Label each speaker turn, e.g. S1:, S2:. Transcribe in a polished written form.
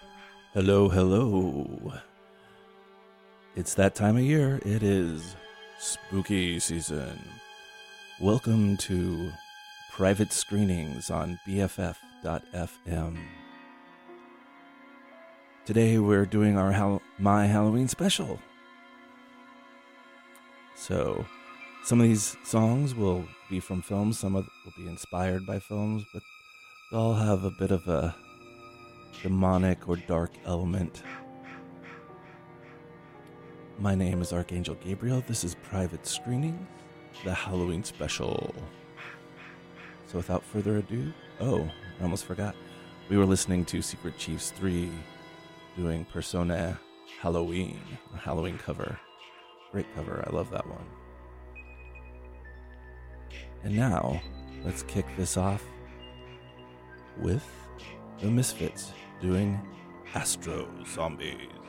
S1: Hello, hello. It's that time of year. It is spooky season. Welcome to private screenings on BFF.fm. Today we're doing our My Halloween special. So, some of these songs will be from films, some will be inspired by films, but they'll all have a bit of a demonic or dark element. My name is Archangel Gabriel. This is Private Screenings, the Halloween special. So without further ado, I almost forgot. We were listening to Secret Chiefs 3 doing Persona Halloween, a Halloween cover. Great cover, I love that one. And now, let's kick this off with the Misfits doing Astro Zombies.